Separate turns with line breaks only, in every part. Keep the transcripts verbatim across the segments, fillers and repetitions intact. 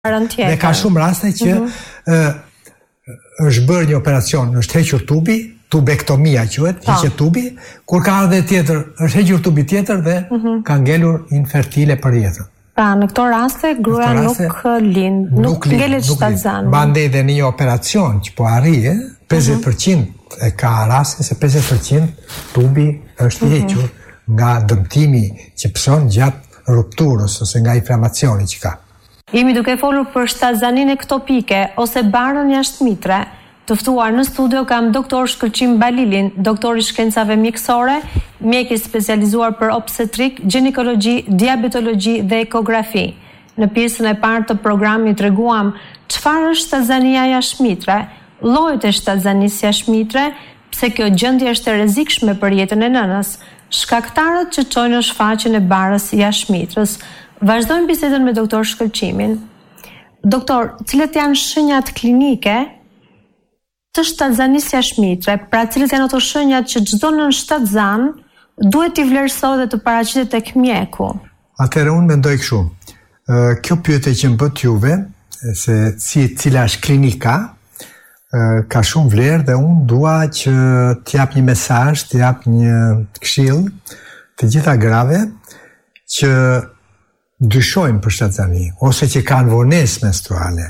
Dhe ka shumë raste që uh, është bërë një operacion, është hequr tubi, tubektomia quhet, hiqet tubi, kur ka ardhe tjetër, është hequr tubi tjetër dhe ka ngelur infertile për jetën.
Pra, në këto raste, gruaja nuk lind, nuk ngelet shtatzan.
Mandej dhe një operacion që po arrije, pesëdhjetë përqind e ka raste se pesëdhjetë përqind tubi është hequr nga dëmtimi që pëson gjatë rupturës ose nga inflamacioni që ka.
Jemi duke folur për shtatzanin e ktopike ose barën jashtë mitre. Të ftuar në studio kam doktor Shkëlqim Balilin, doktor i shkencave mjekësore, mjek i specializuar për obstetrik, ginekologji, diabetologji dhe ekografi. Në pjesën e parë të programit treguam çfarë është shtatzania jashtë mitre, llojet e shtatzanisë jashtë mitre, pse kjo gjendje është e rrezikshme për jetën e nënës, shkaktarët që çojnë në shfaqjen e barës jashtë mitrës. Vazhdojmë bisedën me doktor Shkëlqimin. Doktor, cilat janë shenjat klinike të shtatzanisë jashtë mitre? Pra, cilat janë ato shenjat që çdo nën shtatzan duhet t'i vlerësojë dhe të paraqitet tek mjeku?
Atëherë unë mendoj kështu. Kjo pyetje që më bët juve, se si, cila është klinika, ka shumë vlerë dhe unë dua që t'jap një mesazh, t'jap një këshill të gjitha grave që dyshojnë për shtatzani, ose që kanë vonesë menstruale,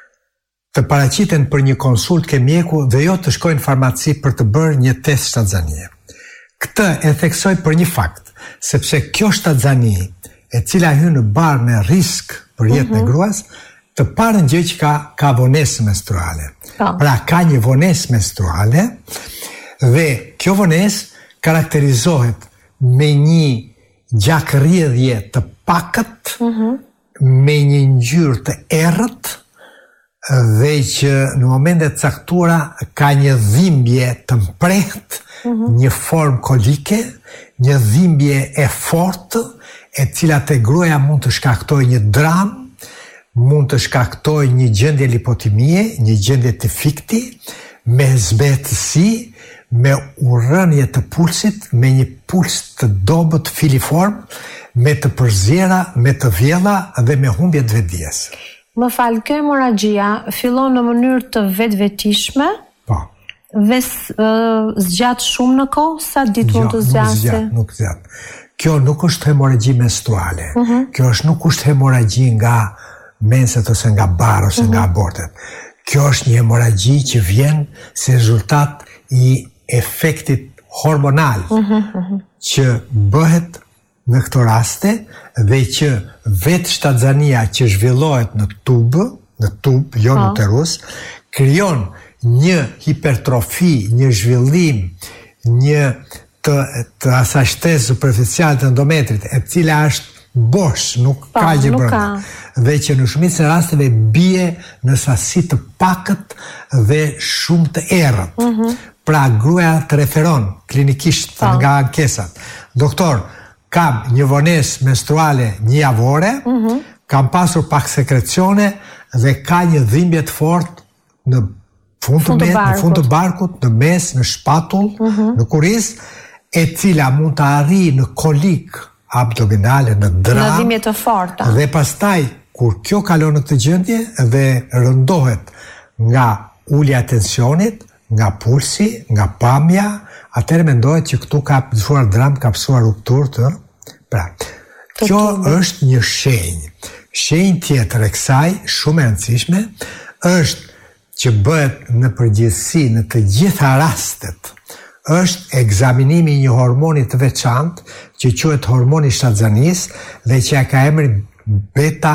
të paraqiten për një konsult ke mjeku dhe jo të shkojnë farmaci për të bërë një test shtatzanie. Këtë e theksoj për një fakt, sepse kjo shtatzani, e cila hyn në barë me risk për jetën e gruas, të parën gjë që ka, ka vonesë menstruale. Pra, ka një vonesë menstruale dhe kjo vonesë karakterizohet me një gjakërrjedhje të pakët, me një ngjyrë të errët dhe që në momentet caktuara ka një dhimbje të mprehtë, një formë kolike, një dhimbje e fortë, e cila te gruaja mund të shkaktojë një dram, mund të shkaktojë një gjendje lipotimie, një gjendje të fikti, me zbetësi, me urrënie të pulsit, me një puls të dobët filiform, me të përzjera, me të vjella dhe me humbje të vetdijes.
Më falë, kjo hemoragjia fillon në mënyrë të vetvetishme?
Po.
Dhe uh, zgjat shumë në kohë, sa ditë mund të zgjasë?
Nuk zgjat, nuk zgjat. Kjo nuk është hemoragji menstruale. Uh -huh. Kjo është nuk është hemoragji nga menset ose nga barë ose uh -huh. nga abortet. Kjo është një hemoragji që vjen si rezultat i efektit hormonal uh -huh, uh -huh. që bëhet në këto raste dhe që vetë shtatzania që zhvillohet në tubë, në tubë, jo në uterus, krijon një hipertrofi, një zhvillim, një të, të asaj shtesë superficiale të endometrit, e cila është bosh, nuk pa, ka gjë brenda. Dhe që në shumicën e rasteve bie në sasi të pakët dhe shumë të errët. Uh -huh. Pra gruaja të referon klinikisht pa. Nga ankesat. Doktor, kam një vonesë menstruale një javore, uh -huh. kam pasur pak sekrecione dhe ka një dhimbje të fortë në fund të, mes, në fund të barkut, në mes, në shpatull, uh -huh. në kuriz, e cila mund të arrijë në kolik abdominale, në dram,
në dhimbje të forta.
Dhe pastaj, kur kjo kalon në këtë gjendje dhe rëndohet nga ulja e tensionit, nga pulsi, nga pamja, atëherë mendohet që këtu ka pësuar dram, ka pësuar rupturë të... Pra, kjo është një shenjë. Shenjë tjetër e kësaj, shumë e rëndësishme, është që bëhet në përgjithësi në të gjitha rastet, është egzaminimi një hormoni të veçantë, që quhet hormoni shtatzanisë dhe që ka emrin beta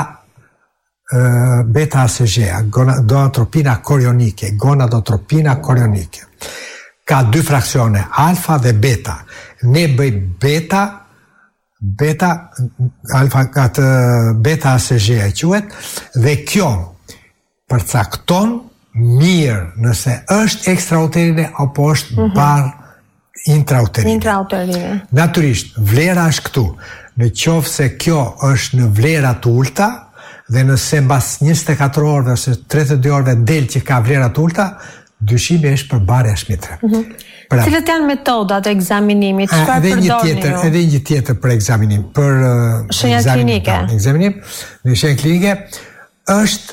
beta A C G, gonadotropina korionike, gonadotropina korionike. Ka dy fraksione, alfa dhe beta. Ne bëj beta, beta, alfa, atë beta A C G e quhet, dhe kjo përcakton mirë nëse është ekstrauterine apo është uh -huh. bar intrauterine.
Intrauterine.
Natyrisht, vlera është këtu. Në qoftë se kjo është në vlera të ulta, dhe nëse mbas njëzet e katër orëve ose tridhjetë e dy orëve del që ka vlera të ulta, dyshimi është për barë jashtë mitre.
Uh -huh. Pra, cilët janë metodat e ekzaminimit? Çfarë përdorni ju?
Edhe një tjetër për ekzaminim, për
shenjat klinike.
Ekzaminim në shenjë klinike është